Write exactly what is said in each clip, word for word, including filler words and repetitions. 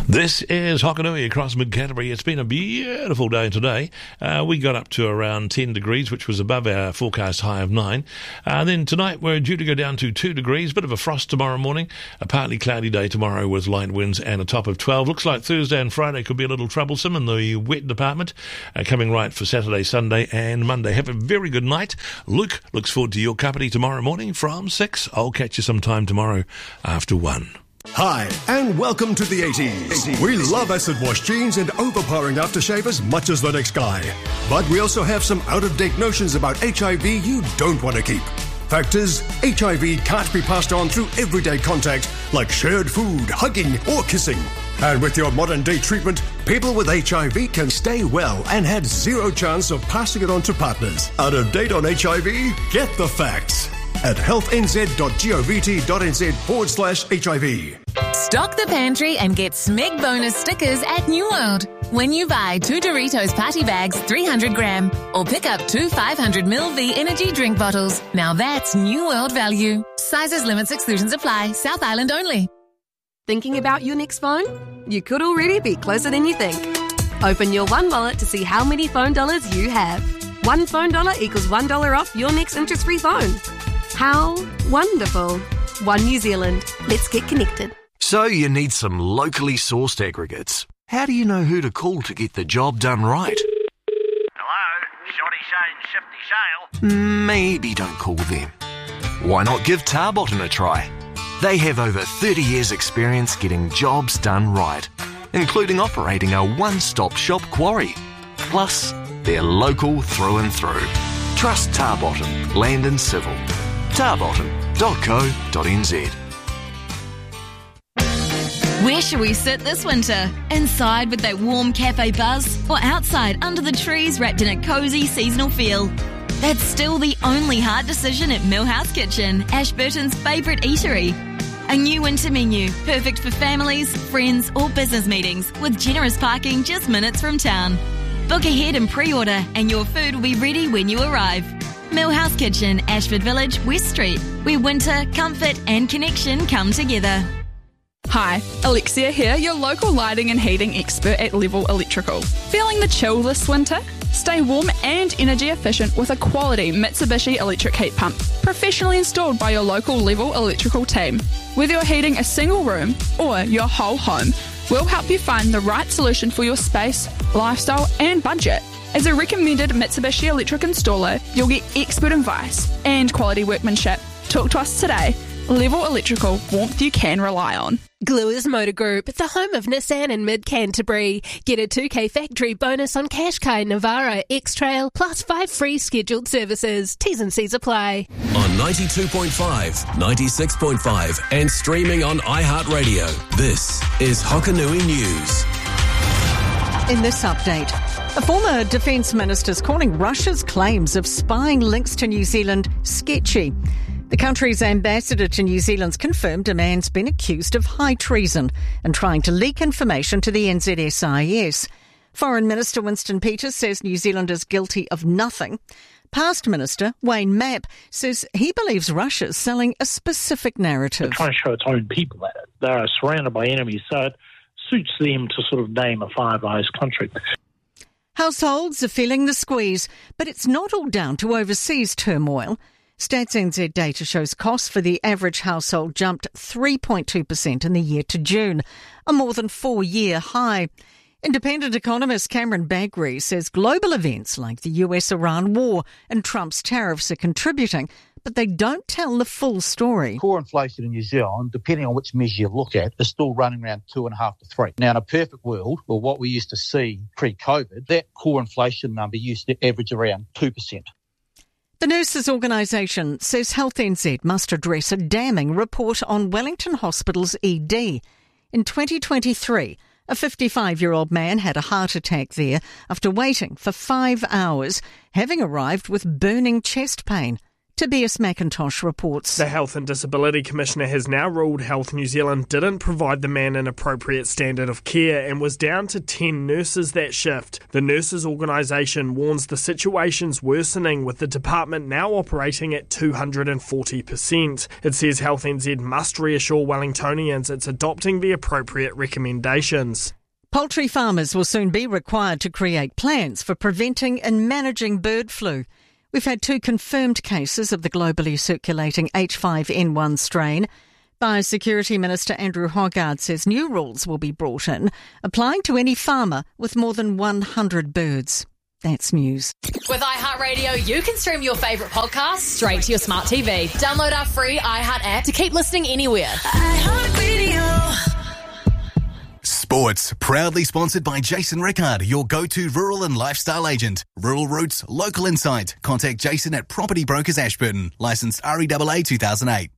This is Hokanui across mid-Canterbury. It's been a beautiful day today. Uh, we got up to around ten degrees, which was above our forecast high of nine. Uh, then tonight we're due to go down to two degrees, bit of a frost tomorrow morning, a partly cloudy day tomorrow with light winds and a top of twelve. Looks like Thursday and Friday could be a little troublesome in the wet department, uh, coming right for Saturday, Sunday and Monday. Have a very good night. Luke looks forward to your company tomorrow morning from six. I'll catch you sometime tomorrow after one. Hi, and welcome to the eighties. We love acid wash jeans and overpowering aftershave as much as the next guy. But we also have some out-of-date notions about H I V you don't want to keep. Fact is, H I V can't be passed on through everyday contact like shared food, hugging or kissing. And with your modern-day treatment, people with H I V can stay well and have zero chance of passing it on to partners. Out of date on H I V? Get the facts at healthnz.govt.nz forward slash HIV. Stock the pantry and get Smeg bonus stickers at New World. When you buy two Doritos party bags, three hundred gram, or pick up two five hundred milliliter V energy drink bottles. Now that's New World value. Sizes, limits, exclusions apply. South Island only. Thinking about your next phone? You could already be closer than you think. Open your One Wallet to see how many phone dollars you have. One phone dollar equals one dollar off your next interest-free phone. How wonderful. One New Zealand. Let's get connected. So you need some locally sourced aggregates. How do you know who to call to get the job done right? Hello, Shoddy Shane, Shifty Shale. Maybe don't call them. Why not give Tarbotton a try? They have over thirty years experience getting jobs done right, including operating a one-stop shop quarry. Plus, they're local through and through. Trust Tarbotton, Land and Civil. tarbotton dot co dot n z. Where should we sit this winter? Inside with that warm cafe buzz, or outside under the trees wrapped in a cosy seasonal feel? That's still the only hard decision at Millhouse Kitchen, Ashburton's favourite eatery. A new winter menu, perfect for families, friends or business meetings, with generous parking just minutes from town. Book ahead and pre-order and your food will be ready when you arrive. Millhouse Kitchen, Ashford Village, West Street, where winter, comfort and connection come together. Hi, Alexia here, your local lighting and heating expert at Level Electrical. Feeling the chill this winter? Stay warm and energy efficient with a quality Mitsubishi electric heat pump, professionally installed by your local Level Electrical team. Whether you're heating a single room or your whole home, we'll help you find the right solution for your space, lifestyle and budget. As a recommended Mitsubishi electric installer, you'll get expert advice and quality workmanship. Talk to us today. Level Electrical, warmth you can rely on. Gluers Motor Group, the home of Nissan in mid-Canterbury. Get a two K factory bonus on Qashqai, Navara, X-Trail, plus five free scheduled services. T's and C's apply. On ninety-two point five, ninety-six point five and streaming on iHeartRadio, this is Hokanui News. In this update, a former defence minister is calling Russia's claims of spying links to New Zealand sketchy. The country's ambassador to New Zealand's confirmed a man's been accused of high treason and trying to leak information to the N Z S I S. Foreign Minister Winston Peters says New Zealand is guilty of nothing. Past Minister Wayne Mapp says he believes Russia's selling a specific narrative. They're trying to show its own people that they are surrounded by enemies, so it suits them to sort of name a Five Eyes country. Households are feeling the squeeze, but it's not all down to overseas turmoil. Stats N Z data shows costs for the average household jumped three point two percent in the year to June, a more than four-year high. Independent economist Cameron Bagri says global events like the U S-Iran war and Trump's tariffs are contributing, but they don't tell the full story. Core inflation in New Zealand, depending on which measure you look at, is still running around two and a half to three. Now, in a perfect world, well, what we used to see pre-COVID, that core inflation number used to average around two percent. The Nurses Organisation says Health N Z must address a damning report on Wellington Hospital's E D. In twenty twenty-three, a fifty-five-year-old man had a heart attack there after waiting for five hours, having arrived with burning chest pain. Tobias McIntosh reports. The Health and Disability Commissioner has now ruled Health New Zealand didn't provide the man an appropriate standard of care and was down to ten nurses that shift. The nurses organisation warns the situation's worsening, with the department now operating at two hundred forty percent. It says Health N Z must reassure Wellingtonians it's adopting the appropriate recommendations. Poultry farmers will soon be required to create plans for preventing and managing bird flu. We've had two confirmed cases of the globally circulating H five N one strain. Biosecurity Minister Andrew Hogarth says new rules will be brought in, applying to any farmer with more than one hundred birds. That's news. With iHeartRadio, you can stream your favourite podcasts straight to your smart T V. Download our free iHeart app to keep listening anywhere. iHeartRadio. Sports, proudly sponsored by Jason Rickard, your go-to rural and lifestyle agent. Rural Roots, local insight. Contact Jason at Property Brokers Ashburton. Licensed R E A A two thousand eight.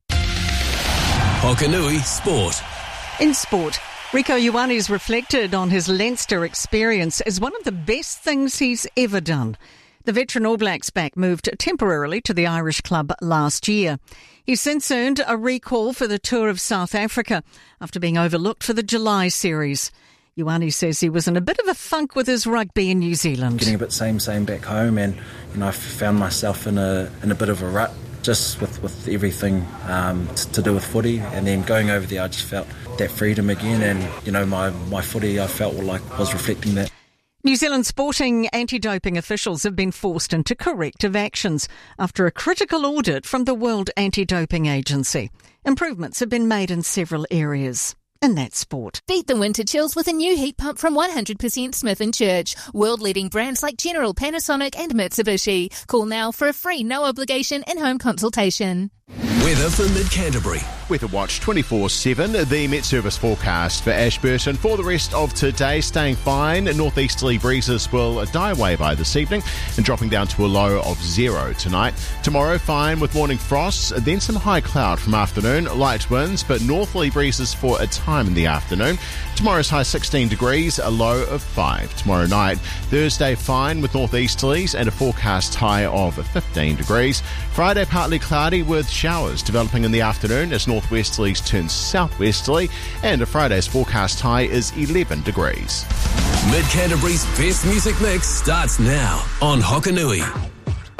Hokanui Sport. In sport, Rieko Ioane's reflected on his Leinster experience as one of the best things he's ever done. The veteran All Blacks back moved temporarily to the Irish club last year. He's since earned a recall for the Tour of South Africa after being overlooked for the July series. Ioane says he was in a bit of a funk with his rugby in New Zealand. Getting a bit same same back home, and you know I found myself in a in a bit of a rut just with, with everything um, to do with footy, and then going over there I just felt that freedom again, and you know my, my footy I felt like was reflecting that. New Zealand sporting anti-doping officials have been forced into corrective actions after a critical audit from the World Anti-Doping Agency. Improvements have been made in several areas. And that's sport. Beat the winter chills with a new heat pump from one hundred percent Smith and Church. World-leading brands like General, Panasonic and Mitsubishi. Call now for a free no-obligation in-home consultation. Weather for Mid-Canterbury. Weather Watch twenty-four seven, the Met Service forecast for Ashburton. For the rest of today, staying fine. Northeasterly breezes will die away by this evening and dropping down to a low of zero tonight. Tomorrow, fine with morning frosts, then some high cloud from afternoon, light winds, but northerly breezes for a time in the afternoon. Tomorrow's high sixteen degrees, a low of five. Tomorrow night, Thursday, fine with northeasterlies and a forecast high of fifteen degrees. Friday, partly cloudy with showers developing in the afternoon as northwesterlies turn southwesterly, and a Friday's forecast high is eleven degrees. Mid-Canterbury's best music mix starts now on Hokanui.